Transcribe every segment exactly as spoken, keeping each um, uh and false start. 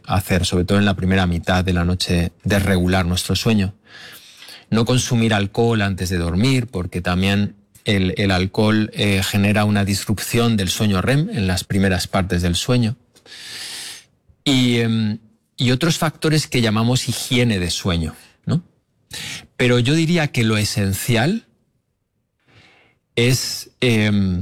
hacer, sobre todo en la primera mitad de la noche, desregular nuestro sueño. No consumir alcohol antes de dormir, porque también el, el alcohol eh, genera una disrupción del sueño R E M en las primeras partes del sueño. Y, eh, y otros factores que llamamos higiene de sueño, ¿no? Pero yo diría que lo esencial es eh,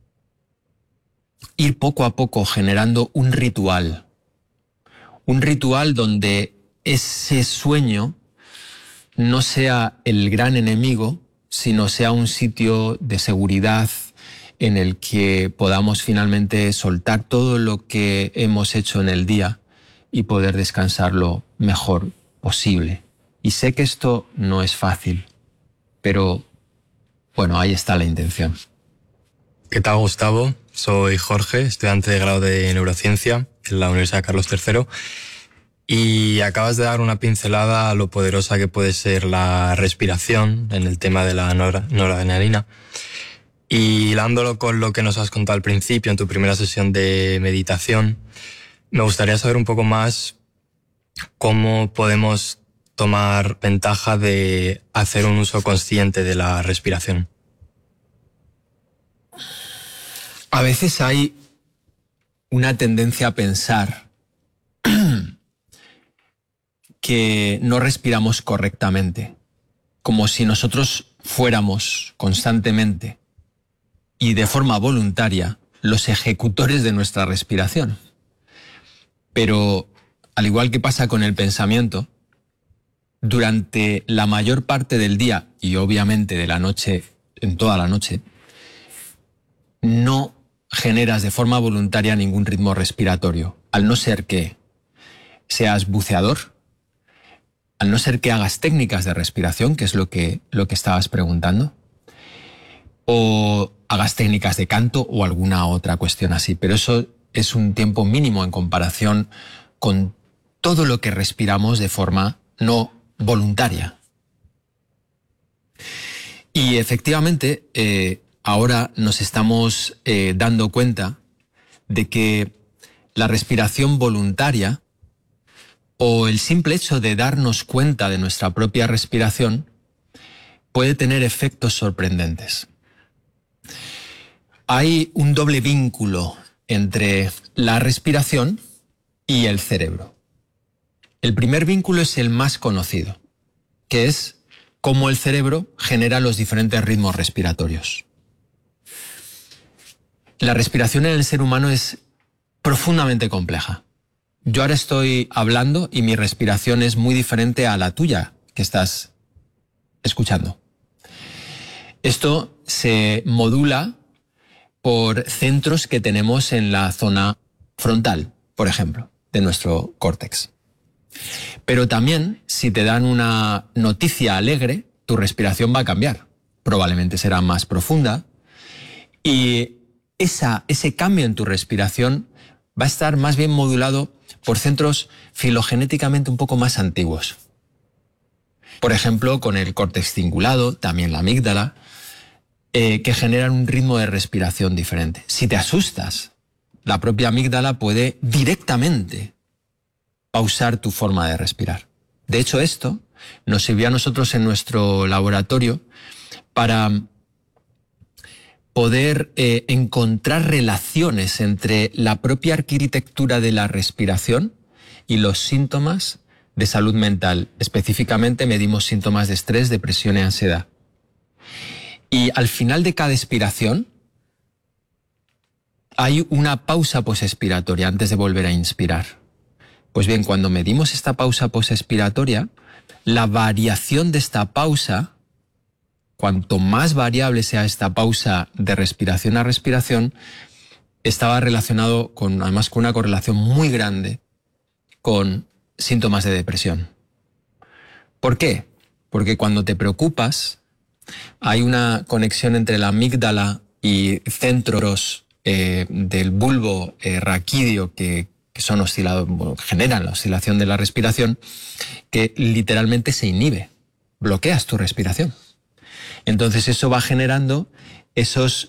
ir poco a poco generando un ritual. Un ritual donde ese sueño no sea el gran enemigo, sino sea un sitio de seguridad en el que podamos finalmente soltar todo lo que hemos hecho en el día y poder descansar lo mejor posible. Y sé que esto no es fácil, pero bueno, ahí está la intención. ¿Qué tal, Gustavo? Soy Jorge, estudiante de grado de Neurociencia en la Universidad Carlos tercero, y acabas de dar una pincelada a lo poderosa que puede ser la respiración en el tema de la nor- noradrenalina. Y hilándolo con lo que nos has contado al principio en tu primera sesión de meditación, me gustaría saber un poco más cómo podemos tomar ventaja de hacer un uso consciente de la respiración. A veces hay una tendencia a pensar que no respiramos correctamente, como si nosotros fuéramos constantemente y de forma voluntaria los ejecutores de nuestra respiración. Pero, al igual que pasa con el pensamiento, durante la mayor parte del día y obviamente de la noche, en toda la noche, no generas de forma voluntaria ningún ritmo respiratorio, al no ser que seas buceador, al no ser que hagas técnicas de respiración, que es lo que, lo que estabas preguntando, o hagas técnicas de canto o alguna otra cuestión así. Pero eso es un tiempo mínimo en comparación con todo lo que respiramos de forma no voluntaria. Y efectivamente, eh, ahora nos estamos eh, dando cuenta de que la respiración voluntaria o el simple hecho de darnos cuenta de nuestra propia respiración puede tener efectos sorprendentes. Hay un doble vínculo entre la respiración y el cerebro. El primer vínculo es el más conocido, que es cómo el cerebro genera los diferentes ritmos respiratorios. La respiración en el ser humano es profundamente compleja. Yo ahora estoy hablando y mi respiración es muy diferente a la tuya que estás escuchando. Esto se modula por centros que tenemos en la zona frontal, por ejemplo, de nuestro córtex. Pero también, si te dan una noticia alegre, tu respiración va a cambiar. Probablemente será más profunda y esa, ese cambio en tu respiración va a estar más bien modulado por centros filogenéticamente un poco más antiguos. Por ejemplo, con el córtex cingulado, también la amígdala, eh, que generan un ritmo de respiración diferente. Si te asustas, la propia amígdala puede directamente pausar tu forma de respirar. De hecho, esto nos sirvió a nosotros en nuestro laboratorio para poder eh, encontrar relaciones entre la propia arquitectura de la respiración y los síntomas de salud mental. Específicamente medimos síntomas de estrés, depresión y ansiedad. Y al final de cada expiración hay una pausa posexpiratoria antes de volver a inspirar. Pues bien, cuando medimos esta pausa posexpiratoria, la variación de esta pausa, cuanto más variable sea esta pausa de respiración a respiración, estaba relacionado con, además con una correlación muy grande con síntomas de depresión. ¿Por qué? Porque cuando te preocupas, hay una conexión entre la amígdala y centros eh, del bulbo eh, raquídeo que, que son oscilados, bueno, generan la oscilación de la respiración, que literalmente se inhibe, bloqueas tu respiración. Entonces eso va generando esos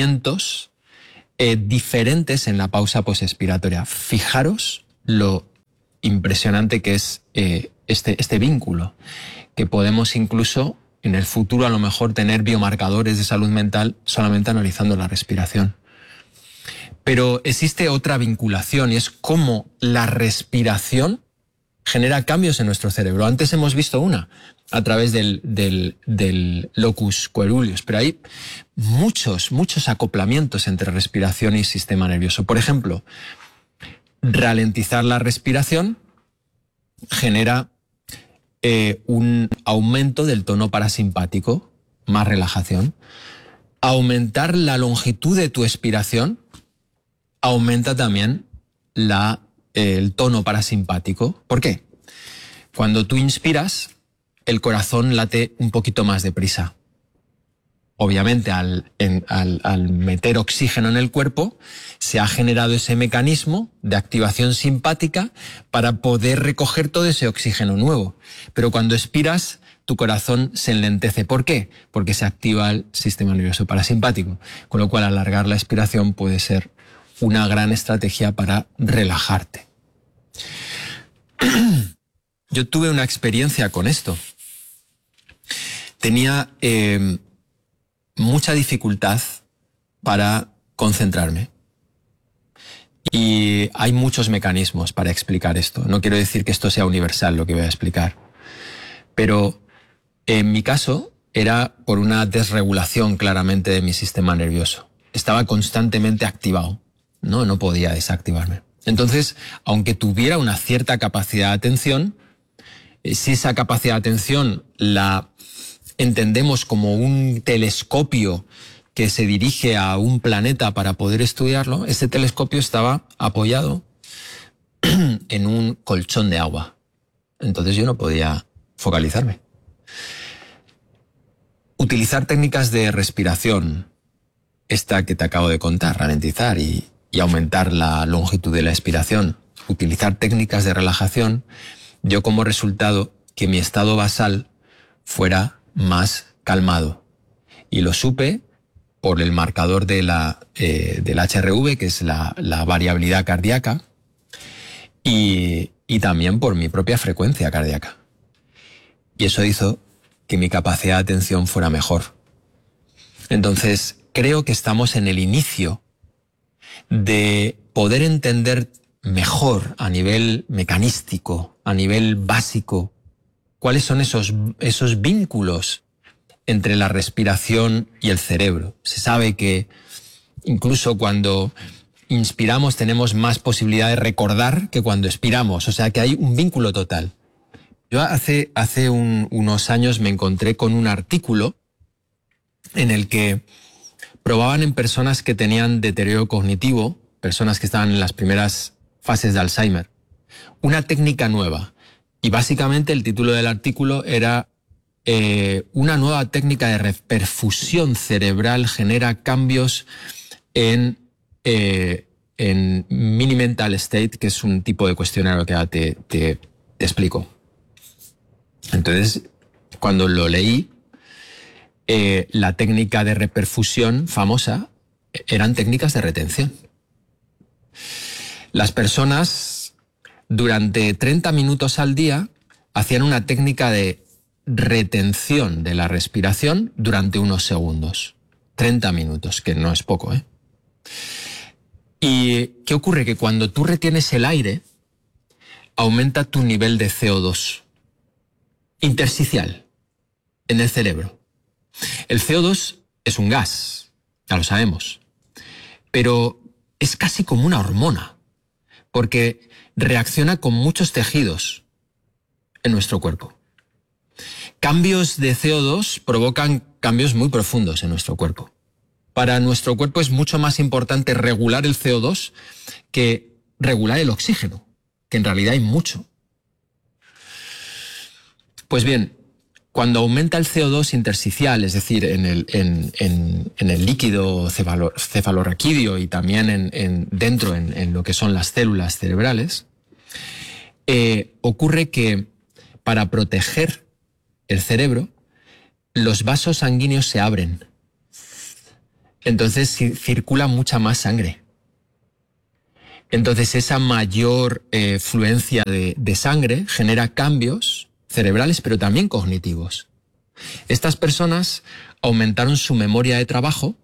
movimientos eh, diferentes en la pausa posexpiratoria. Fijaros lo impresionante que es eh, este, este vínculo, que podemos incluso en el futuro a lo mejor tener biomarcadores de salud mental solamente analizando la respiración. Pero existe otra vinculación y es cómo la respiración genera cambios en nuestro cerebro. Antes hemos visto una a través del, del, del locus coeruleus, pero hay muchos, muchos acoplamientos entre respiración y sistema nervioso. Por ejemplo, ralentizar la respiración genera eh, un aumento del tono parasimpático, más relajación. Aumentar la longitud de tu expiración aumenta también la, eh, el tono parasimpático. ¿Por qué? Cuando tú inspiras, el corazón late un poquito más deprisa. Obviamente, al, en, al, al meter oxígeno en el cuerpo, se ha generado ese mecanismo de activación simpática para poder recoger todo ese oxígeno nuevo. Pero cuando expiras, tu corazón se enlentece. ¿Por qué? Porque se activa el sistema nervioso parasimpático. Con lo cual, alargar la expiración puede ser una gran estrategia para relajarte. Yo tuve una experiencia con esto. Tenía eh, mucha dificultad para concentrarme. Y hay muchos mecanismos para explicar esto. No quiero decir que esto sea universal lo que voy a explicar. Pero en mi caso era por una desregulación claramente de mi sistema nervioso. Estaba constantemente activado. No, no podía desactivarme. Entonces, aunque tuviera una cierta capacidad de atención, si esa capacidad de atención la entendemos como un telescopio que se dirige a un planeta para poder estudiarlo, ese telescopio estaba apoyado en un colchón de agua. Entonces yo no podía focalizarme. Utilizar técnicas de respiración, esta que te acabo de contar, ralentizar y, y aumentar la longitud de la expiración, utilizar técnicas de relajación, dio como resultado que mi estado basal fuera más calmado. Y lo supe por el marcador de la, eh, del H R V, que es la, la variabilidad cardíaca, y, y también por mi propia frecuencia cardíaca. Y eso hizo que mi capacidad de atención fuera mejor. Entonces, creo que estamos en el inicio de poder entender mejor a nivel mecanístico, a nivel básico, cuáles son esos, esos vínculos entre la respiración y el cerebro. Se sabe que incluso cuando inspiramos tenemos más posibilidad de recordar que cuando expiramos, o sea que hay un vínculo total. Yo hace, hace un, unos años me encontré con un artículo en el que probaban en personas que tenían deterioro cognitivo, personas que estaban en las primeras fases de Alzheimer, una técnica nueva. Y básicamente el título del artículo era eh, una nueva técnica de reperfusión cerebral genera cambios en, eh, en Mini Mental State, que es un tipo de cuestionario que ahora te, te, te explico. Entonces, cuando lo leí, eh, la técnica de reperfusión famosa eran técnicas de retención. Las personas durante treinta minutos al día hacían una técnica de retención de la respiración durante unos segundos. treinta minutos, que no es poco, ¿eh? ¿Y qué ocurre? Que cuando tú retienes el aire, aumenta tu nivel de C O dos intersticial en el cerebro. El C O dos es un gas, ya lo sabemos, pero es casi como una hormona, porque reacciona con muchos tejidos en nuestro cuerpo. Cambios de C O dos provocan cambios muy profundos en nuestro cuerpo. Para nuestro cuerpo es mucho más importante regular el C O dos que regular el oxígeno, que en realidad hay mucho. Pues bien, cuando aumenta el C O dos intersticial, es decir, en el, en, en, en el líquido cefalo, cefalorraquídeo y también en, en, dentro en, en lo que son las células cerebrales, eh, ocurre que para proteger el cerebro, los vasos sanguíneos se abren. Entonces circula mucha más sangre. Entonces esa mayor eh, fluencia de, de sangre genera cambios cerebrales, pero también cognitivos. Estas personas aumentaron su memoria de trabajo.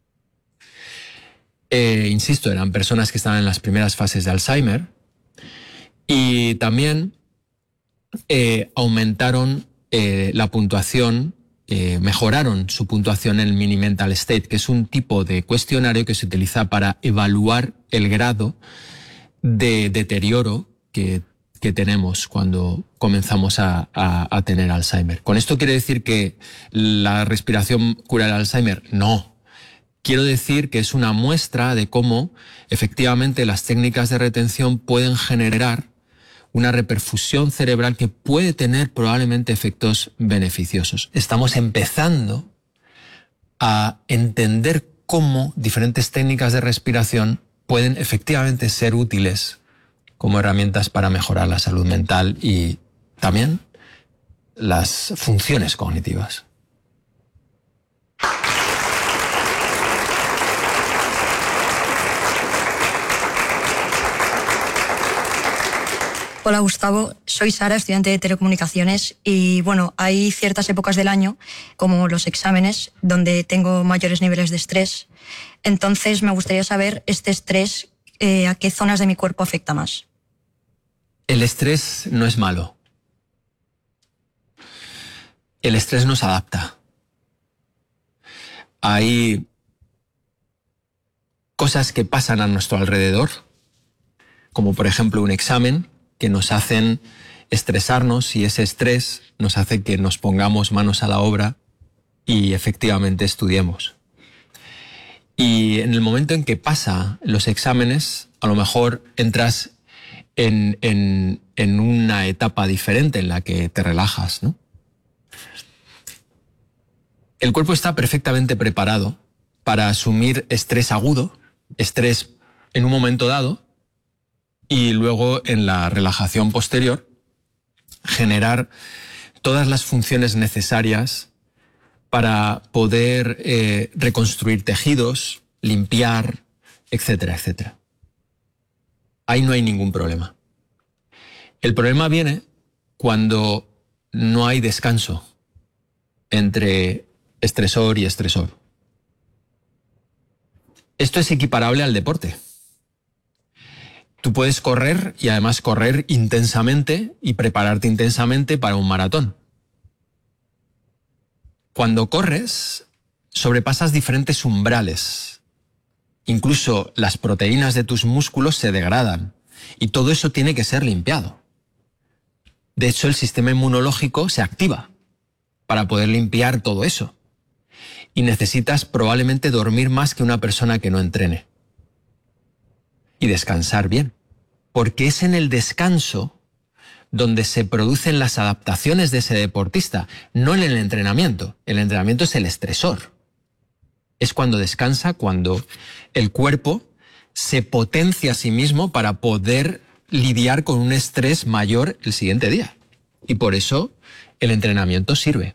Eh, insisto, eran personas que estaban en las primeras fases de Alzheimer. Y también eh, aumentaron eh, la puntuación, eh, mejoraron su puntuación en el Mini Mental State, que es un tipo de cuestionario que se utiliza para evaluar el grado de deterioro que, que tenemos cuando comenzamos a, a, a tener Alzheimer. ¿Con esto quiere decir que la respiración cura el Alzheimer? No. Quiero decir que es una muestra de cómo efectivamente las técnicas de retención pueden generar una reperfusión cerebral que puede tener probablemente efectos beneficiosos. Estamos empezando a entender cómo diferentes técnicas de respiración pueden efectivamente ser útiles como herramientas para mejorar la salud mental y también las funciones cognitivas. Hola Gustavo, soy Sara, estudiante de telecomunicaciones y bueno, hay ciertas épocas del año, como los exámenes, donde tengo mayores niveles de estrés. Entonces me gustaría saber este estrés, eh, ¿a qué zonas de mi cuerpo afecta más? El estrés no es malo. El estrés nos adapta. Hay cosas que pasan a nuestro alrededor, como por ejemplo un examen, que nos hacen estresarnos y ese estrés nos hace que nos pongamos manos a la obra y efectivamente estudiemos. Y en el momento en que pasa los exámenes, a lo mejor entras en, en, en una etapa diferente en la que te relajas, ¿no? El cuerpo está perfectamente preparado para asumir estrés agudo, estrés en un momento dado, y luego en la relajación posterior generar todas las funciones necesarias para poder eh, reconstruir tejidos, limpiar, etcétera, etcétera. Ahí no hay ningún problema. El problema viene cuando no hay descanso entre estresor y estresor. Esto es equiparable al deporte. Tú puedes correr y además correr intensamente y prepararte intensamente para un maratón. Cuando corres, sobrepasas diferentes umbrales. Incluso las proteínas de tus músculos se degradan y todo eso tiene que ser limpiado. De hecho, el sistema inmunológico se activa para poder limpiar todo eso. Y necesitas probablemente dormir más que una persona que no entrene. Y descansar bien, porque es en el descanso donde se producen las adaptaciones de ese deportista, no en el entrenamiento. El entrenamiento es el estresor. Es cuando descansa, cuando el cuerpo se potencia a sí mismo para poder lidiar con un estrés mayor el siguiente día. Y por eso el entrenamiento sirve.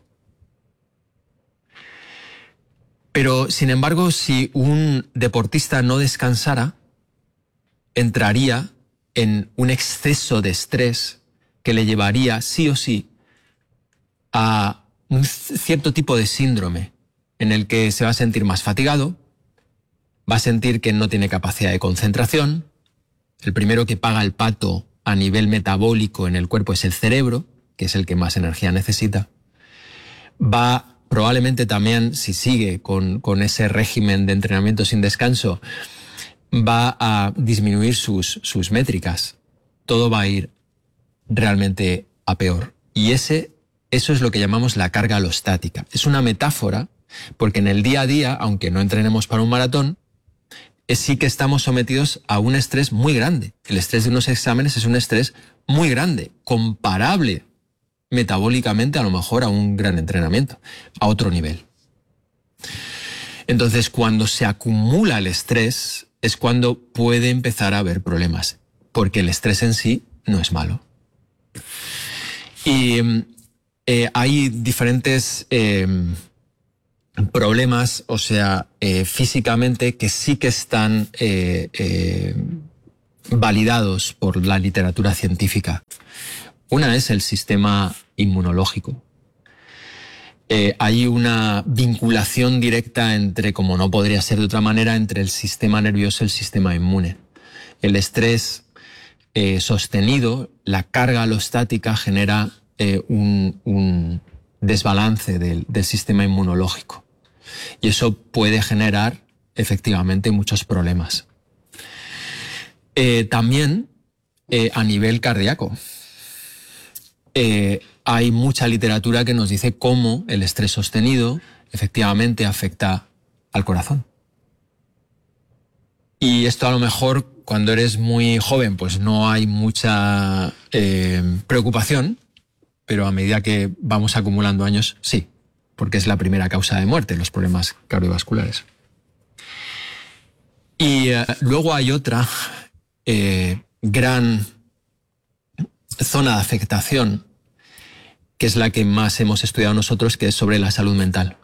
Pero, sin embargo, si un deportista no descansara, entraría en un exceso de estrés que le llevaría sí o sí a un cierto tipo de síndrome en el que se va a sentir más fatigado, va a sentir que no tiene capacidad de concentración. El primero que paga el pato a nivel metabólico en el cuerpo es el cerebro, que es el que más energía necesita. Va probablemente también, si sigue con, con ese régimen de entrenamiento sin descanso, va a disminuir sus, sus métricas. Todo va a ir realmente a peor. Y ese, eso es lo que llamamos la carga alostática. Es una metáfora porque en el día a día, aunque no entrenemos para un maratón, es sí que estamos sometidos a un estrés muy grande. El estrés de unos exámenes es un estrés muy grande, comparable metabólicamente a lo mejor a un gran entrenamiento, a otro nivel. Entonces, cuando se acumula el estrés, es cuando puede empezar a haber problemas, porque el estrés en sí no es malo. Y eh, hay diferentes eh, problemas, o sea, eh, físicamente, que sí que están eh, eh, validados por la literatura científica. Una es el sistema inmunológico. Eh, hay una vinculación directa entre, como no podría ser de otra manera, entre el sistema nervioso y el sistema inmune. El estrés eh, sostenido, la carga alostática genera eh, un, un desbalance del, del sistema inmunológico. Y eso puede generar efectivamente muchos problemas. Eh, también eh, a nivel cardíaco. Eh, hay mucha literatura que nos dice cómo el estrés sostenido efectivamente afecta al corazón. Y esto a lo mejor cuando eres muy joven pues no hay mucha eh, preocupación, pero a medida que vamos acumulando años, sí, porque es la primera causa de muerte, los problemas cardiovasculares. Y eh, luego hay otra eh, gran zona de afectación, que es la que más hemos estudiado nosotros, que es sobre la salud mental.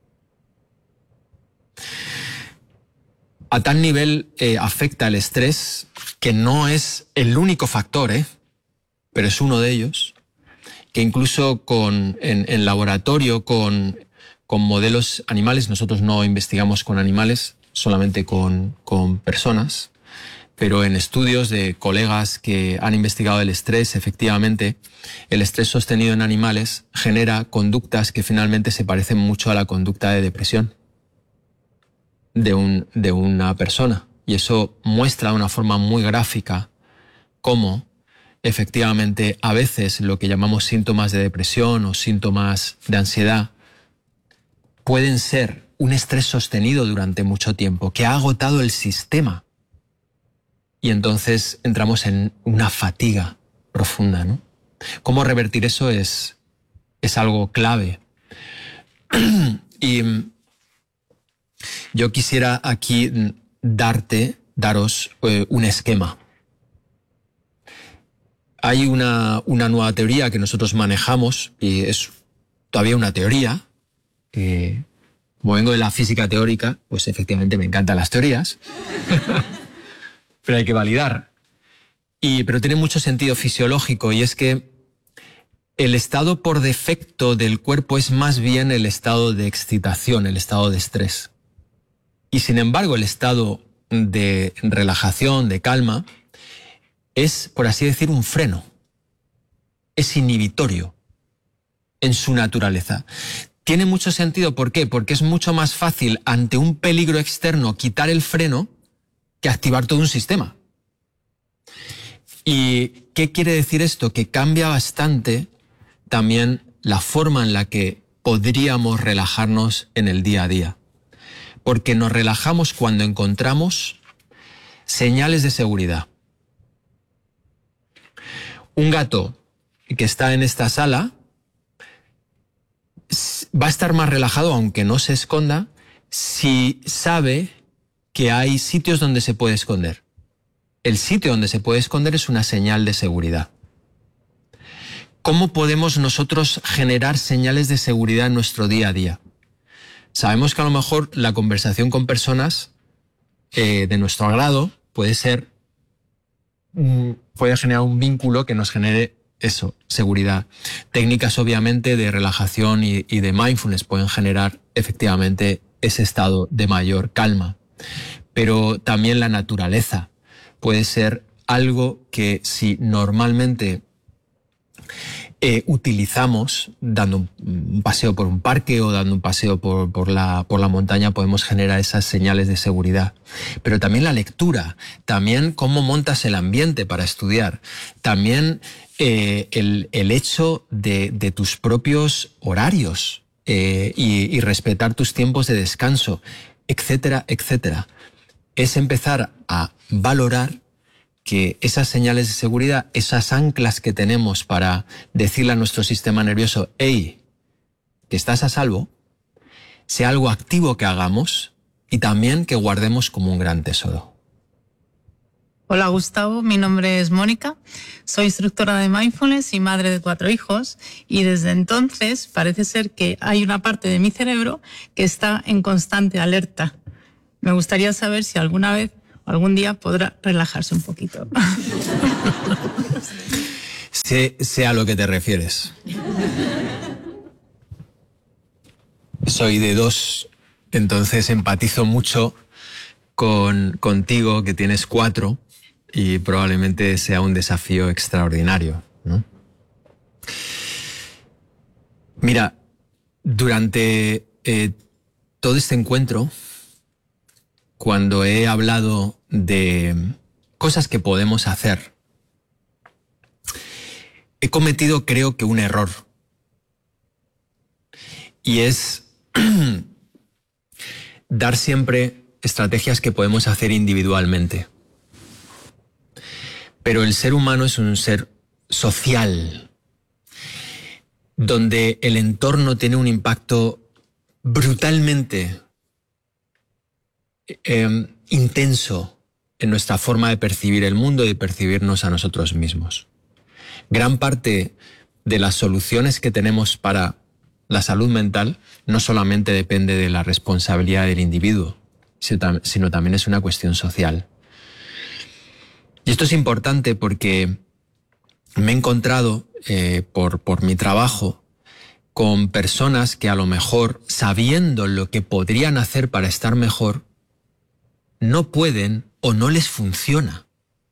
A tal nivel eh, afecta el estrés, que no es el único factor, ¿eh? pero es uno de ellos, que incluso con, en, en laboratorio con, con modelos animales, nosotros no investigamos con animales, solamente con, con personas, pero en estudios de colegas que han investigado el estrés, efectivamente, el estrés sostenido en animales genera conductas que finalmente se parecen mucho a la conducta de depresión de, un, de una persona. Y eso muestra de una forma muy gráfica cómo, efectivamente, a veces lo que llamamos síntomas de depresión o síntomas de ansiedad pueden ser un estrés sostenido durante mucho tiempo, que ha agotado el sistema. Y entonces entramos en una fatiga profunda, ¿no? ¿Cómo revertir eso? Es, es algo clave. Y yo quisiera aquí darte, daros eh, un esquema. Hay una, una nueva teoría que nosotros manejamos, y es todavía una teoría. Eh, como vengo de la física teórica, pues efectivamente me encantan las teorías. Pero hay que validar. Y, pero tiene mucho sentido fisiológico, y es que el estado por defecto del cuerpo es más bien el estado de excitación, el estado de estrés. Y sin embargo, el estado de relajación, de calma, es, por así decir, un freno. Es inhibitorio en su naturaleza. Tiene mucho sentido, ¿por qué? Porque es mucho más fácil ante un peligro externo quitar el freno que activar todo un sistema. ¿Y qué quiere decir esto? Que cambia bastante también la forma en la que podríamos relajarnos en el día a día. Porque nos relajamos cuando encontramos señales de seguridad. Un gato que está en esta sala va a estar más relajado, aunque no se esconda, si sabe que hay sitios donde se puede esconder. El sitio donde se puede esconder es una señal de seguridad. ¿Cómo podemos nosotros generar señales de seguridad en nuestro día a día? Sabemos que a lo mejor la conversación con personas eh, de nuestro agrado puede ser, puede generar un vínculo que nos genere eso, seguridad. Técnicas obviamente de relajación y, y de mindfulness pueden generar efectivamente ese estado de mayor calma. Pero también la naturaleza puede ser algo que si normalmente eh, utilizamos dando un, un paseo por un parque o dando un paseo por, por, la, por la montaña, podemos generar esas señales de seguridad. Pero también la lectura, también cómo montas el ambiente para estudiar, también eh, el, el hecho de, de tus propios horarios eh, y, y respetar tus tiempos de descanso, etcétera, etcétera. Es empezar a valorar que esas señales de seguridad, esas anclas que tenemos para decirle a nuestro sistema nervioso, hey, que estás a salvo, sea algo activo que hagamos y también que guardemos como un gran tesoro. Hola Gustavo, mi nombre es Mónica, soy instructora de mindfulness y madre de cuatro hijos, y desde entonces parece ser que hay una parte de mi cerebro que está en constante alerta. Me gustaría saber si alguna vez algún día podrá relajarse un poquito. Sé, sé a lo que te refieres. Soy de dos, entonces empatizo mucho con, contigo, que tienes cuatro, y probablemente sea un desafío extraordinario, ¿no? Mira, durante eh, todo este encuentro, cuando he hablado de cosas que podemos hacer, he cometido, creo que, un error. Y es dar siempre estrategias que podemos hacer individualmente. Pero el ser humano es un ser social, donde el entorno tiene un impacto brutalmente eh, intenso en nuestra forma de percibir el mundo y de percibirnos a nosotros mismos. Gran parte de las soluciones que tenemos para la salud mental no solamente depende de la responsabilidad del individuo, sino también es una cuestión social. Y esto es importante porque me he encontrado eh, por, por mi trabajo con personas que, a lo mejor, sabiendo lo que podrían hacer para estar mejor, no pueden o no les funciona.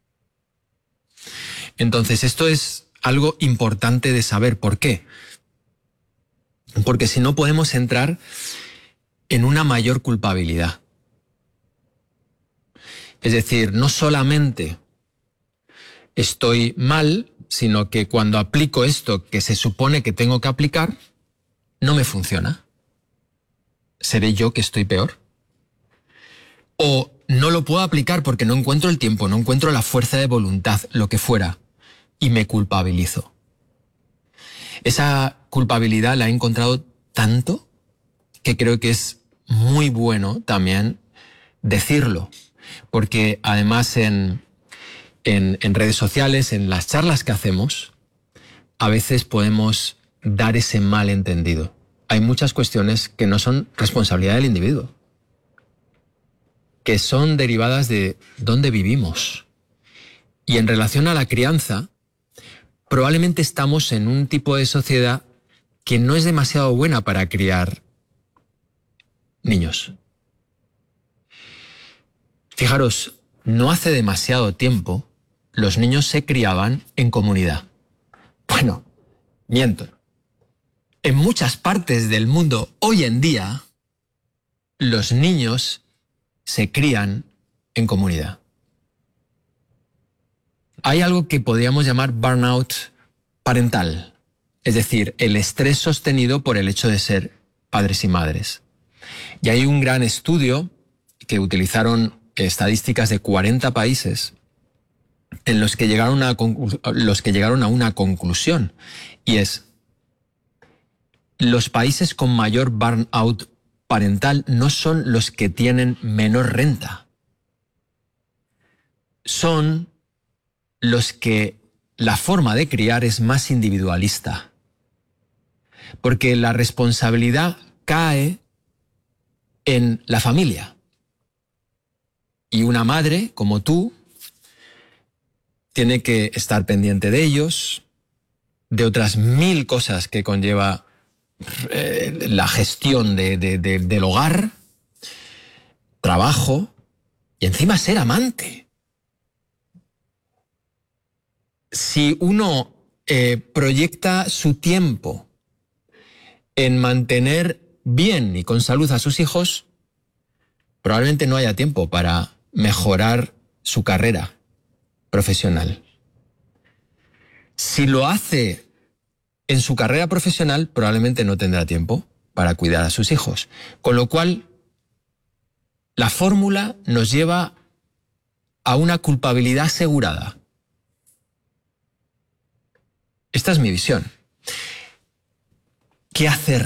Entonces, esto es algo importante de saber. ¿Por qué? Porque si no, podemos entrar en una mayor culpabilidad. Es decir, no solamente estoy mal, sino que cuando aplico esto que se supone que tengo que aplicar, no me funciona. ¿Seré yo que estoy peor? O no lo puedo aplicar porque no encuentro el tiempo, no encuentro la fuerza de voluntad, lo que fuera, y me culpabilizo. Esa culpabilidad la he encontrado tanto que creo que es muy bueno también decirlo, porque además en, en, en redes sociales, en las charlas que hacemos, a veces podemos dar ese malentendido. Hay muchas cuestiones que no son responsabilidad del individuo, que son derivadas de dónde vivimos. Y en relación a la crianza, probablemente estamos en un tipo de sociedad que no es demasiado buena para criar niños. Fijaros, no hace demasiado tiempo los niños se criaban en comunidad. Bueno, miento. En muchas partes del mundo hoy en día, los niños se crían en comunidad. Hay algo que podríamos llamar burnout parental, es decir, el estrés sostenido por el hecho de ser padres y madres. Y hay un gran estudio que utilizaron estadísticas de cuarenta países en los que llegaron a, los que llegaron a una conclusión, y es: los países con mayor burnout parental no son los que tienen menor renta, son los que la forma de criar es más individualista, porque la responsabilidad cae en la familia. Y una madre, como tú, tiene que estar pendiente de ellos, de otras mil cosas que conlleva eh, la gestión de, de, de, del hogar, trabajo, y encima ser amante. Si uno eh, proyecta su tiempo en mantener bien y con salud a sus hijos, probablemente no haya tiempo para mejorar su carrera profesional. Si lo hace en su carrera profesional, probablemente no tendrá tiempo para cuidar a sus hijos. Con lo cual, la fórmula nos lleva a una culpabilidad asegurada. Esta es mi visión. ¿Qué hacer?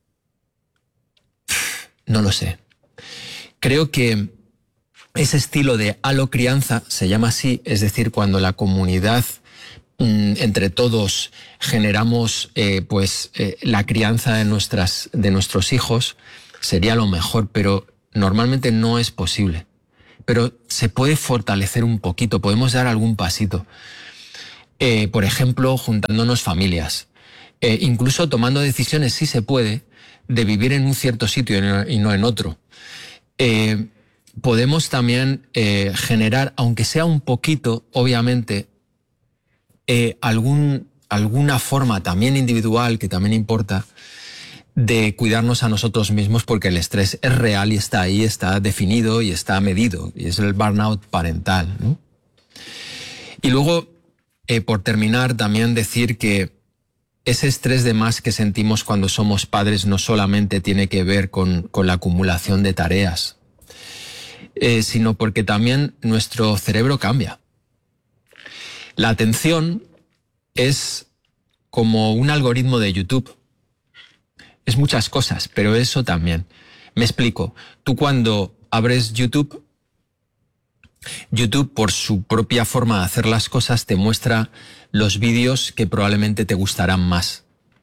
No lo sé. Creo que ese estilo de halocrianza se llama así, es decir, cuando la comunidad, mmm, entre todos, generamos eh, pues, eh, la crianza de, nuestras, de nuestros hijos, sería lo mejor, pero normalmente no es posible. pero se puede fortalecer un poquito, podemos dar algún pasito. Eh, por ejemplo, juntándonos familias, eh, incluso tomando decisiones, si se puede, de vivir en un cierto sitio y no en otro. Eh, podemos también eh, generar, aunque sea un poquito, obviamente, eh, algún, alguna forma también individual, que también importa, de cuidarnos a nosotros mismos, porque el estrés es real y está ahí, está definido y está medido, y es el burnout parental, ¿no? Y luego, eh, por terminar, también decir que ese estrés de más que sentimos cuando somos padres no solamente tiene que ver con, con la acumulación de tareas, eh, sino porque también nuestro cerebro cambia. La atención es como un algoritmo de YouTube. Es muchas cosas, pero eso también. Me explico. Tú cuando abres YouTube, YouTube por su propia forma de hacer las cosas te muestra los vídeos que probablemente te gustarán más.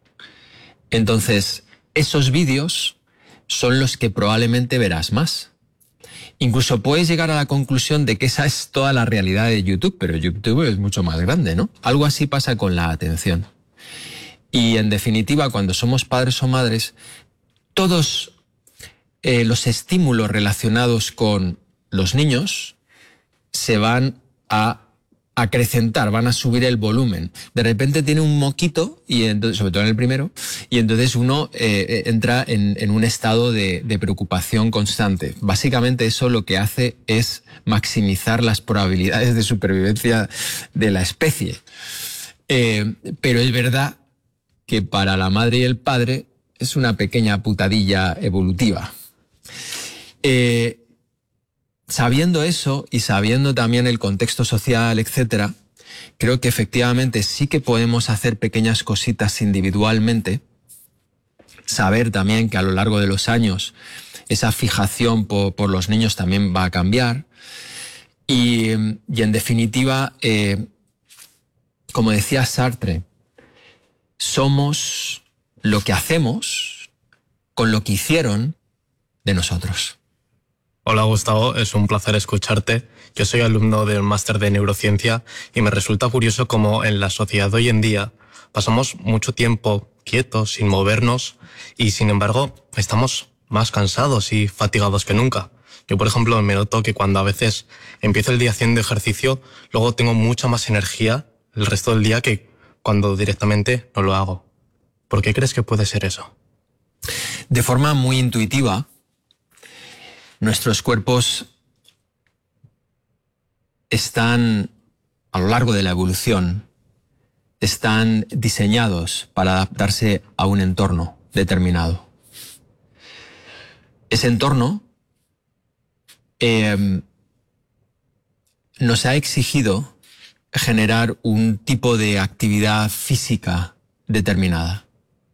Entonces, esos vídeos son los que probablemente verás más. Incluso puedes llegar a la conclusión de que esa es toda la realidad de YouTube, pero YouTube es mucho más grande, ¿no? Algo así pasa con la atención. Y en definitiva, cuando somos padres o madres, todos eh, los estímulos relacionados con los niños se van a acrecentar, van a subir el volumen. De repente tiene un moquito, y entonces, sobre todo en el primero, y entonces uno eh, entra en, en un estado de, de preocupación constante. Básicamente eso lo que hace es maximizar las probabilidades de supervivencia de la especie. Eh, pero es verdad que para la madre y el padre es una pequeña putadilla evolutiva. Eh, sabiendo eso y sabiendo también el contexto social, etcétera, creo que efectivamente sí que podemos hacer pequeñas cositas individualmente. Saber también que a lo largo de los años esa fijación por, por los niños también va a cambiar. Y, y en definitiva, eh, como decía Sartre, somos lo que hacemos con lo que hicieron de nosotros. Hola Gustavo, es un placer escucharte. Yo soy alumno del máster de neurociencia y me resulta curioso cómo en la sociedad de hoy en día pasamos mucho tiempo quietos, sin movernos, y sin embargo estamos más cansados y fatigados que nunca. Yo, por ejemplo, me noto que cuando a veces empiezo el día haciendo ejercicio, luego tengo mucha más energía el resto del día que cuando directamente no lo hago. ¿Por qué crees que puede ser eso? De forma muy intuitiva, nuestros cuerpos están, a lo largo de la evolución, están diseñados para adaptarse a un entorno determinado. Ese entorno eh, nos ha exigido generar un tipo de actividad física determinada.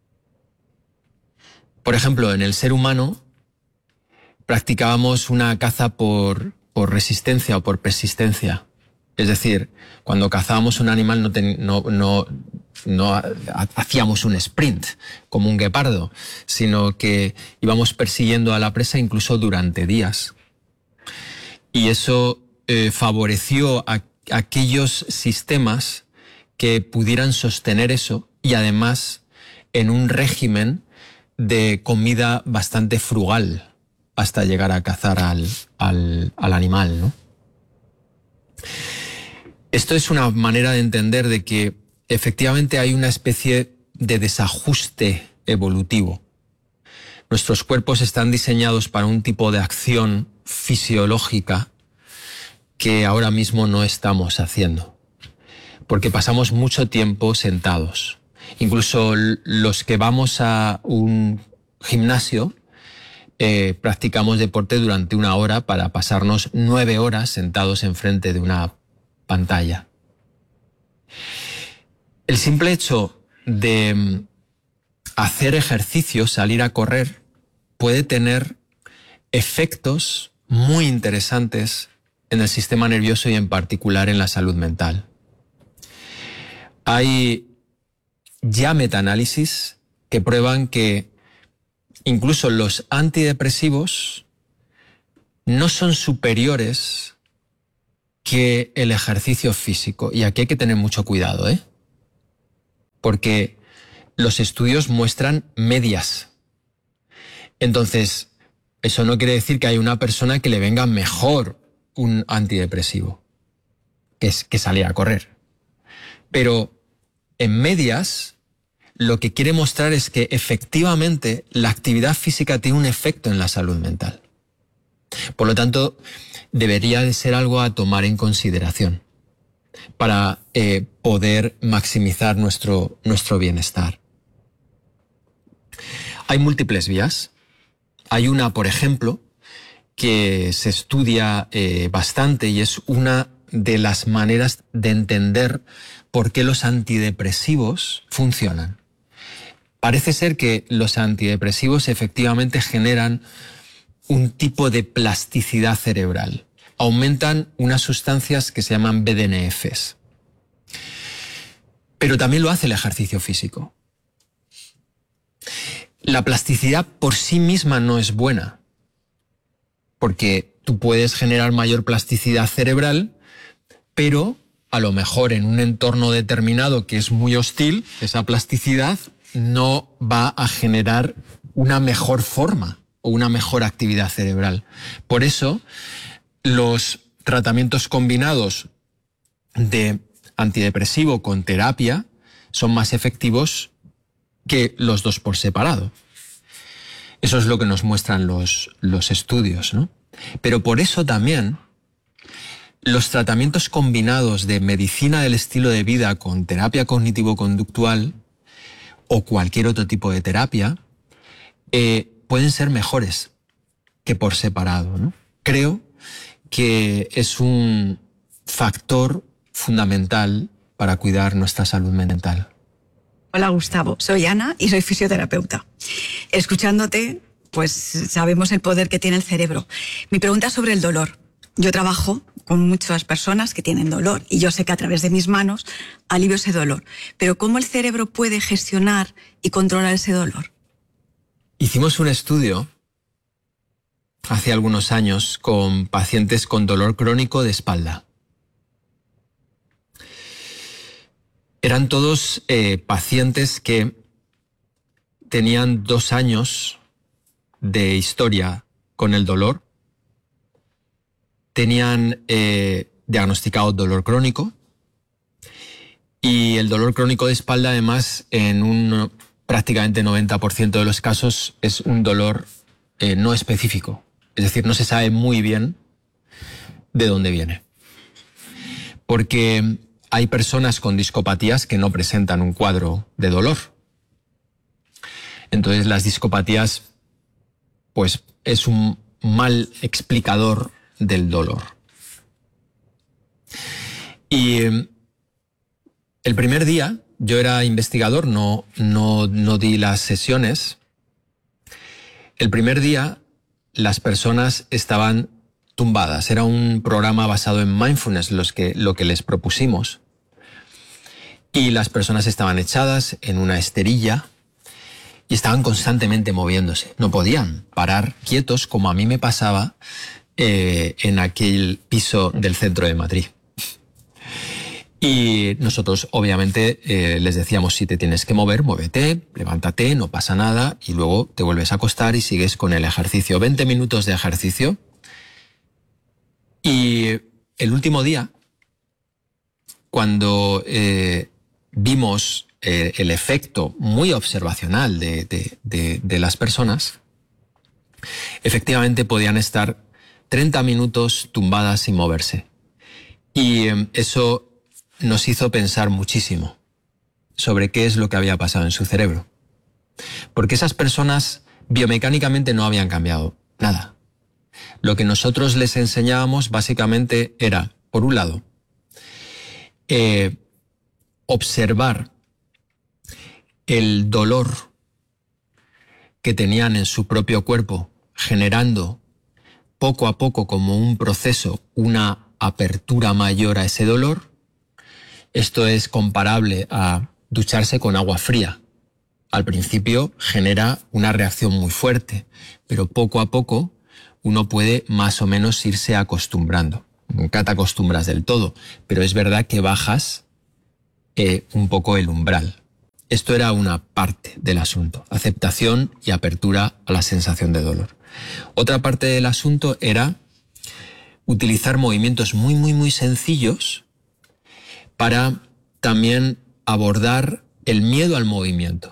Por ejemplo, en el ser humano practicábamos una caza por, por resistencia o por persistencia. Es decir, cuando cazábamos un animal no, ten, no, no, no hacíamos un sprint como un guepardo, sino que íbamos persiguiendo a la presa incluso durante días. Y eso eh, favoreció a aquellos sistemas que pudieran sostener eso, y además en un régimen de comida bastante frugal hasta llegar a cazar al, al, al animal, ¿no? Esto es una manera de entender de que efectivamente hay una especie de desajuste evolutivo. Nuestros cuerpos están diseñados para un tipo de acción fisiológica que ahora mismo no estamos haciendo, porque pasamos mucho tiempo sentados. Incluso los que vamos a un gimnasio eh, practicamos deporte durante una hora para pasarnos nueve horas sentados enfrente de una pantalla. El simple hecho de hacer ejercicio, salir a correr, puede tener efectos muy interesantes en el sistema nervioso y en particular en la salud mental. Hay ya metaanálisis que prueban que incluso los antidepresivos no son superiores que el ejercicio físico. Y aquí hay que tener mucho cuidado, ¿eh? Porque los estudios muestran medias. Entonces, eso no quiere decir que hay una persona que le venga mejor un antidepresivo que, es, que salir a correr. Pero en medias, lo que quiere mostrar es que efectivamente la actividad física tiene un efecto en la salud mental. Por lo tanto, debería de ser algo a tomar en consideración para eh, poder maximizar nuestro, nuestro bienestar. Hay múltiples vías. Hay una, por ejemplo, que se estudia eh, bastante y es una de las maneras de entender por qué los antidepresivos funcionan. Parece ser que los antidepresivos efectivamente generan un tipo de plasticidad cerebral. Aumentan unas sustancias que se llaman B D N Fs. Pero también lo hace el ejercicio físico. La plasticidad por sí misma no es buena, porque tú puedes generar mayor plasticidad cerebral, pero a lo mejor en un entorno determinado que es muy hostil, esa plasticidad no va a generar una mejor forma o una mejor actividad cerebral. Por eso, los tratamientos combinados de antidepresivo con terapia son más efectivos que los dos por separado. Eso es lo que nos muestran los, los estudios, ¿no? Pero por eso también los tratamientos combinados de medicina del estilo de vida con terapia cognitivo-conductual o cualquier otro tipo de terapia eh, pueden ser mejores que por separado, ¿no? Creo que es un factor fundamental para cuidar nuestra salud mental. Hola Gustavo, soy Ana y soy fisioterapeuta. Escuchándote, pues sabemos el poder que tiene el cerebro. Mi pregunta es sobre el dolor. Yo trabajo con muchas personas que tienen dolor y yo sé que a través de mis manos alivio ese dolor. Pero ¿cómo el cerebro puede gestionar y controlar ese dolor? Hicimos un estudio hace algunos años con pacientes con dolor crónico de espalda. Eran todos eh, pacientes que tenían dos años de historia con el dolor, tenían eh, diagnosticado dolor crónico y el dolor crónico de espalda además en un prácticamente noventa por ciento de los casos es un dolor eh, no específico, es decir, no se sabe muy bien de dónde viene. Porque hay personas con discopatías que no presentan un cuadro de dolor. Entonces las discopatías, pues, es un mal explicador del dolor. Y eh, el primer día, yo era investigador, no, no, no di las sesiones. El primer día las personas estaban tumbadas. Era un programa basado en mindfulness los que, lo que les propusimos. Y las personas estaban echadas en una esterilla y estaban constantemente moviéndose. No podían parar quietos como a mí me pasaba eh, en aquel piso del centro de Madrid. Y nosotros obviamente eh, les decíamos, si te tienes que mover, muévete, levántate, no pasa nada y luego te vuelves a acostar y sigues con el ejercicio. veinte minutos de ejercicio. Y el último día, cuando eh, vimos eh, el efecto muy observacional de, de, de, de las personas, efectivamente podían estar treinta minutos tumbadas sin moverse. Y eh, eso nos hizo pensar muchísimo sobre qué es lo que había pasado en su cerebro. Porque esas personas biomecánicamente no habían cambiado nada. Lo que nosotros les enseñábamos básicamente era, por un lado, eh, observar el dolor que tenían en su propio cuerpo, generando poco a poco como un proceso, una apertura mayor a ese dolor. Esto es comparable a ducharse con agua fría. Al principio genera una reacción muy fuerte, pero poco a poco uno puede más o menos irse acostumbrando. Nunca te acostumbras del todo, pero es verdad que bajas eh, un poco el umbral. Esto era una parte del asunto, aceptación y apertura a la sensación de dolor. Otra parte del asunto era utilizar movimientos muy, muy, muy sencillos para también abordar el miedo al movimiento.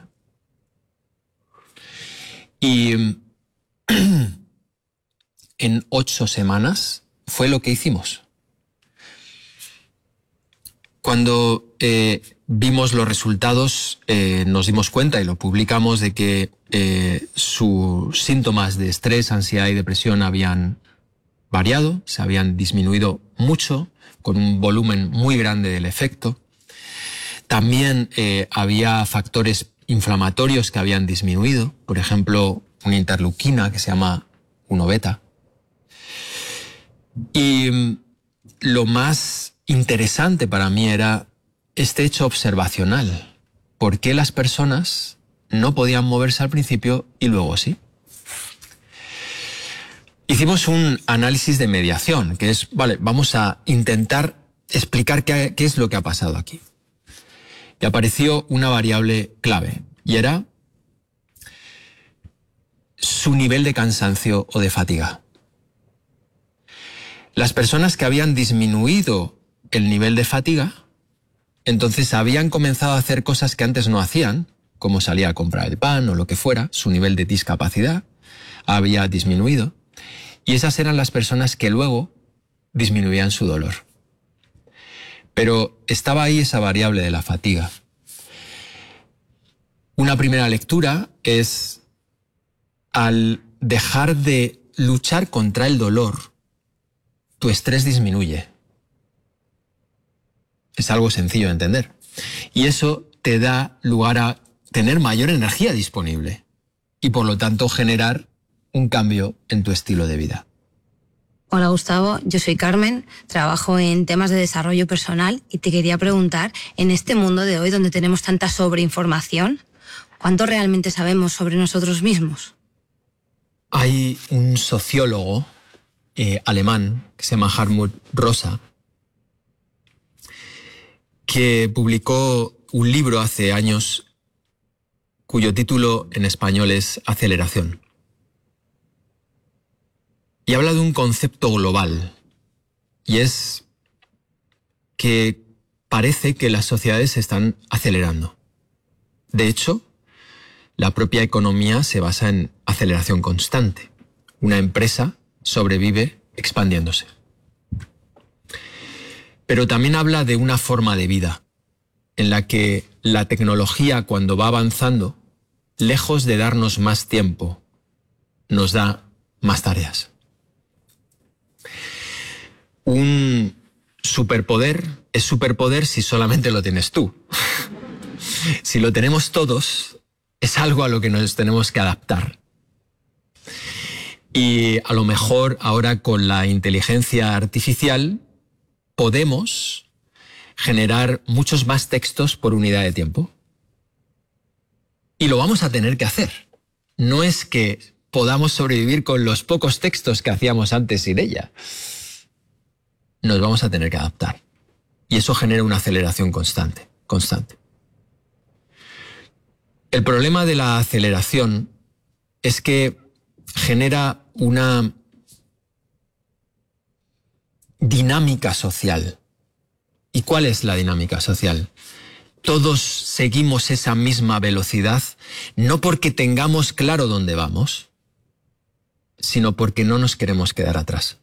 Y en ocho semanas fue lo que hicimos. Cuando eh, vimos los resultados, eh, nos dimos cuenta y lo publicamos de que eh, sus síntomas de estrés, ansiedad y depresión habían variado, se habían disminuido mucho, con un volumen muy grande del efecto. También eh, había factores inflamatorios que habían disminuido, por ejemplo, una interleuquina que se llama uno beta. Y lo más interesante para mí era este hecho observacional. ¿Por qué las personas no podían moverse al principio y luego sí? Hicimos un análisis de mediación, que es, vale, vamos a intentar explicar qué, qué es lo que ha pasado aquí. Y apareció una variable clave, y era su nivel de cansancio o de fatiga. Las personas que habían disminuido el nivel de fatiga, entonces habían comenzado a hacer cosas que antes no hacían, como salir a comprar el pan o lo que fuera, su nivel de discapacidad había disminuido. Y esas eran las personas que luego disminuían su dolor. Pero estaba ahí esa variable de la fatiga. Una primera lectura es, al dejar de luchar contra el dolor, tu estrés disminuye. Es algo sencillo de entender. Y eso te da lugar a tener mayor energía disponible y por lo tanto generar un cambio en tu estilo de vida. Hola Gustavo, yo soy Carmen, trabajo en temas de desarrollo personal y te quería preguntar, en este mundo de hoy donde tenemos tanta sobreinformación, ¿cuánto realmente sabemos sobre nosotros mismos? Hay un sociólogo eh, alemán que se llama Hartmut Rosa que publicó un libro hace años cuyo título en español es Aceleración. Y habla de un concepto global, y es que parece que las sociedades se están acelerando. De hecho, la propia economía se basa en aceleración constante. Una empresa sobrevive expandiéndose. Pero también habla de una forma de vida, en la que la tecnología, cuando va avanzando, lejos de darnos más tiempo, nos da más tareas. Un superpoder es superpoder si solamente lo tienes tú. Si lo tenemos todos, es algo a lo que nos tenemos que adaptar. Y a lo mejor ahora con la inteligencia artificial podemos generar muchos más textos por unidad de tiempo. Y lo vamos a tener que hacer. No es que podamos sobrevivir con los pocos textos que hacíamos antes sin ella. Nos vamos a tener que adaptar. Y eso genera una aceleración constante, constante. El problema de la aceleración es que genera una dinámica social. ¿Y cuál es la dinámica social? Todos seguimos esa misma velocidad, no porque tengamos claro dónde vamos, sino porque no nos queremos quedar atrás.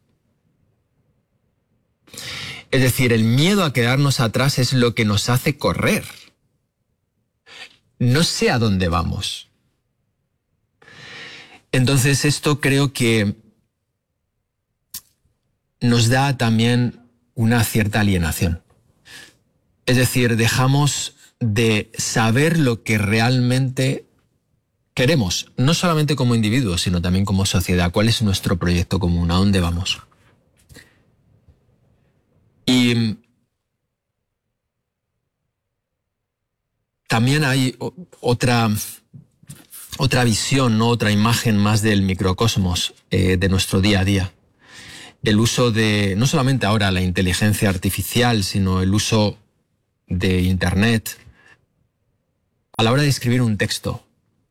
Es decir, el miedo a quedarnos atrás es lo que nos hace correr. No sé a dónde vamos. Entonces esto creo que nos da también una cierta alienación. Es decir, dejamos de saber lo que realmente queremos, no solamente como individuos, sino también como sociedad. ¿Cuál es nuestro proyecto común? ¿A dónde vamos? Y también hay otra otra visión, ¿no? Otra imagen más del microcosmos eh, de nuestro día a día. El uso de, no solamente ahora la inteligencia artificial, sino el uso de Internet a la hora de escribir un texto.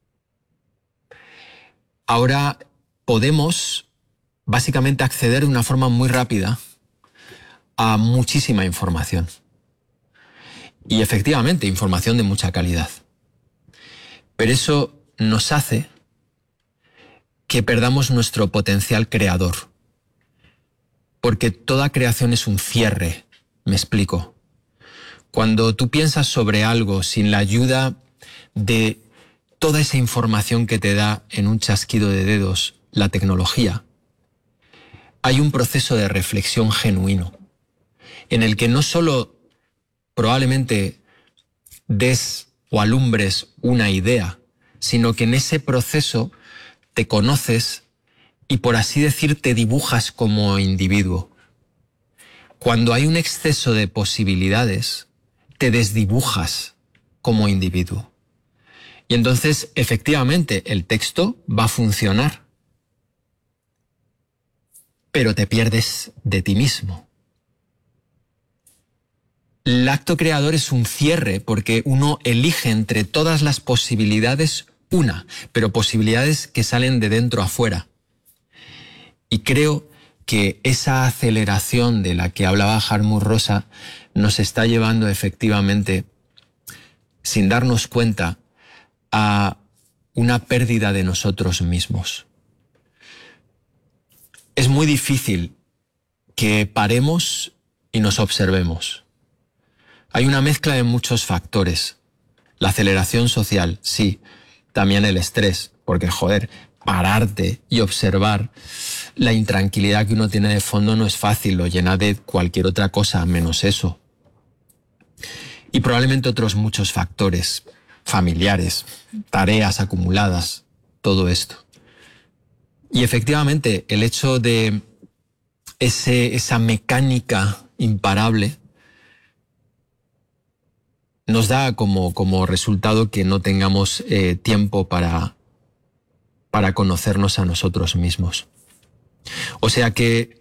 Ahora podemos básicamente acceder de una forma muy rápida a muchísima información. Y efectivamente, información de mucha calidad. Pero eso nos hace que perdamos nuestro potencial creador. Porque toda creación es un cierre, me explico. Cuando tú piensas sobre algo sin la ayuda de toda esa información que te da en un chasquido de dedos la tecnología, hay un proceso de reflexión genuino en el que no solo probablemente des o alumbres una idea, sino que en ese proceso te conoces y, por así decir, te dibujas como individuo. Cuando hay un exceso de posibilidades, te desdibujas como individuo. Y entonces, efectivamente, el texto va a funcionar, pero te pierdes de ti mismo. El acto creador es un cierre porque uno elige entre todas las posibilidades una, pero posibilidades que salen de dentro a fuera. Y creo que esa aceleración de la que hablaba Hartmut Rosa nos está llevando efectivamente, sin darnos cuenta, a una pérdida de nosotros mismos. Es muy difícil que paremos y nos observemos. Hay una mezcla de muchos factores. La aceleración social, sí. También el estrés, porque, joder, pararte y observar la intranquilidad que uno tiene de fondo no es fácil, lo llena de cualquier otra cosa menos eso. Y probablemente otros muchos factores familiares, tareas acumuladas, todo esto. Y efectivamente, el hecho de ese, esa mecánica imparable nos da como, como resultado que no tengamos eh, tiempo para, para conocernos a nosotros mismos. O sea que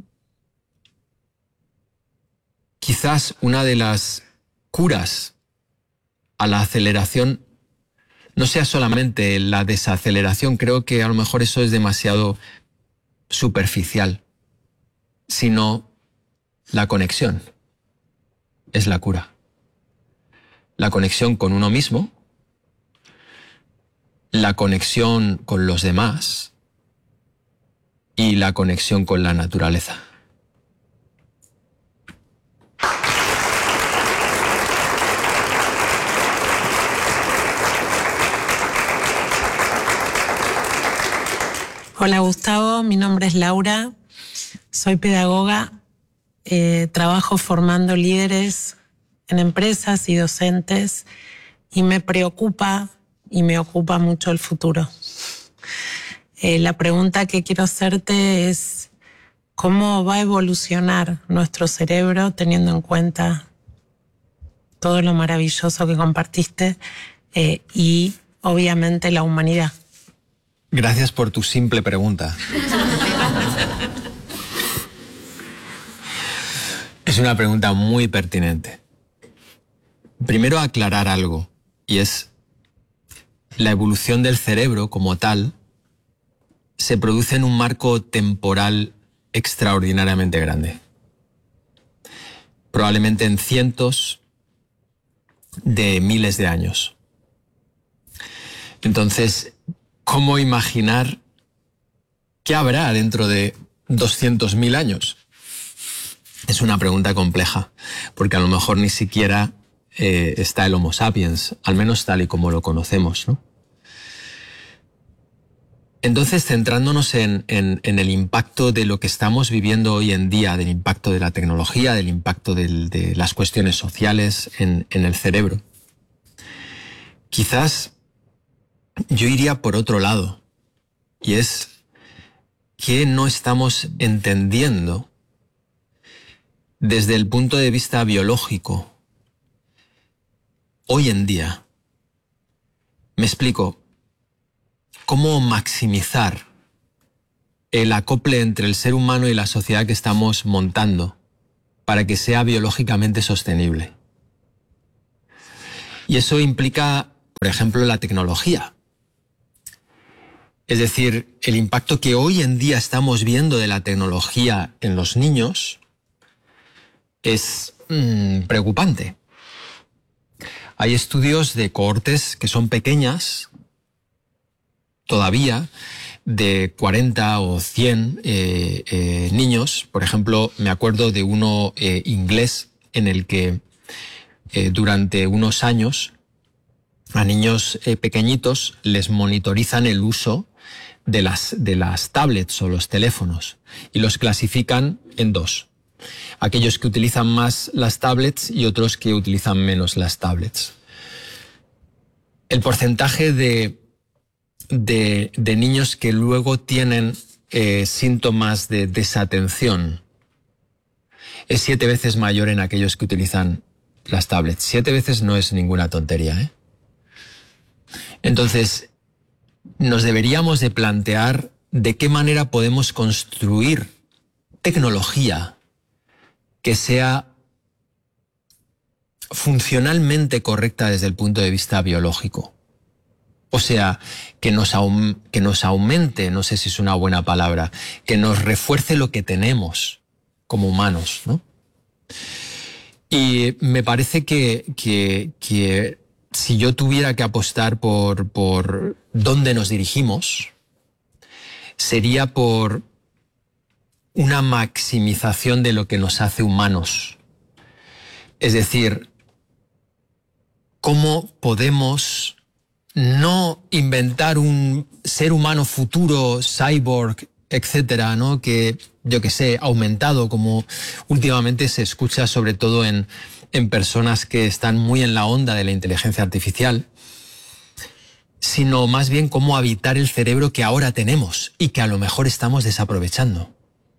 quizás una de las curas a la aceleración no sea solamente la desaceleración, creo que a lo mejor eso es demasiado superficial, sino la conexión es la cura. La conexión con uno mismo, la conexión con los demás y la conexión con la naturaleza. Hola Gustavo, mi nombre es Laura, soy pedagoga, eh, trabajo formando líderes en empresas y docentes y me preocupa y me ocupa mucho el futuro. Eh, la pregunta que quiero hacerte es ¿cómo va a evolucionar nuestro cerebro teniendo en cuenta todo lo maravilloso que compartiste eh, y obviamente la humanidad? Gracias por tu simple pregunta. Es una pregunta muy pertinente. Primero aclarar algo, y es la evolución del cerebro como tal se produce en un marco temporal extraordinariamente grande. Probablemente en cientos de miles de años. Entonces, ¿cómo imaginar qué habrá dentro de doscientos mil años? Es una pregunta compleja, porque a lo mejor ni siquiera eh, está el Homo sapiens, al menos tal y como lo conocemos, ¿no? Entonces, centrándonos en, en, en el impacto de lo que estamos viviendo hoy en día, del impacto de la tecnología, del impacto del, de las cuestiones sociales en, en el cerebro, quizás yo iría por otro lado, y es que no estamos entendiendo desde el punto de vista biológico hoy en día. Me explico. cómo maximizar el acople entre el ser humano y la sociedad que estamos montando para que sea biológicamente sostenible. Y eso implica, por ejemplo, la tecnología. Es decir, el impacto que hoy en día estamos viendo de la tecnología en los niños es mmm, preocupante. Hay estudios de cohortes que son pequeñas, todavía, de cuarenta o cien eh, eh, niños. Por ejemplo, me acuerdo de uno eh, inglés en el que eh, durante unos años a niños eh, pequeñitos les monitorizan el uso de las, de las tablets o los teléfonos y los clasifican en dos. Aquellos que utilizan más las tablets y otros que utilizan menos las tablets. El porcentaje de, de, de niños que luego tienen eh, síntomas de desatención es siete veces mayor en aquellos que utilizan las tablets. Siete veces no es ninguna tontería, ¿eh? Entonces, nos deberíamos de plantear de qué manera podemos construir tecnología que sea funcionalmente correcta desde el punto de vista biológico. O sea, que nos, que nos aumente, no sé si es una buena palabra, que nos refuerce lo que tenemos como humanos, ¿no? Y me parece que, que, que si yo tuviera que apostar por, por dónde nos dirigimos, sería por una maximización de lo que nos hace humanos. Es decir, cómo podemos no inventar un ser humano futuro, cyborg, etcétera, ¿no? Que, yo que sé, aumentado, como últimamente se escucha sobre todo en, en personas que están muy en la onda de la inteligencia artificial, sino más bien cómo habitar el cerebro que ahora tenemos y que a lo mejor estamos desaprovechando.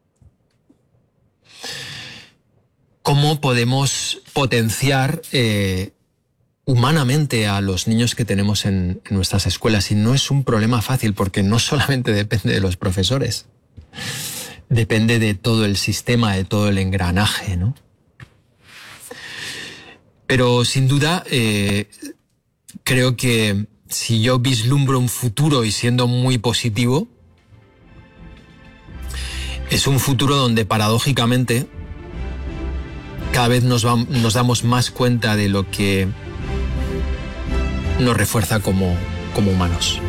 Cómo podemos potenciar eh, humanamente a los niños que tenemos en, en nuestras escuelas. Y no es un problema fácil, porque no solamente depende de los profesores, depende de todo el sistema, de todo el engranaje, ¿no? Pero sin duda, eh, creo que si yo vislumbro un futuro, y siendo muy positivo, es un futuro donde paradójicamente cada vez nos, va, nos damos más cuenta de lo que nos refuerza como, como humanos.